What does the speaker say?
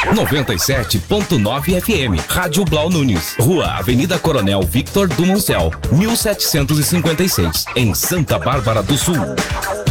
97.9 FM, Rádio Blau Nunes, Rua Avenida Coronel Victor Dumoncel, 1756, em Santa Bárbara do Sul.